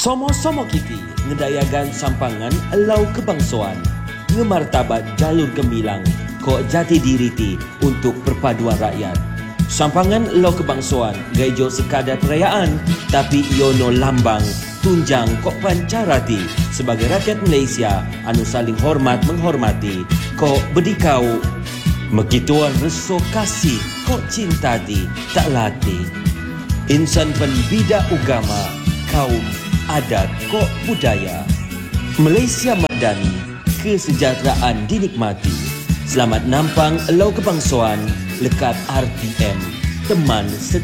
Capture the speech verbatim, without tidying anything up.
Somo-somo kiti ngedayagan sampangan elau kebangsuan, ngemartabat jalur gemilang, kok jati diri ti untuk perpaduan rakyat. Sampangan elau kebangsuan gaijo sekadar perayaan, tapi iono lambang tunjang kok pancarati sebagai rakyat Malaysia anu saling hormat menghormati, kok berdikau megituan reso kasih kok cinta ti tak latih. Insan penbida agama, kaum adat kok budaya. Malaysia madani, kesejahteraan dinikmati. Selamat nampang elau kebangsuan lekat R T M, teman setia.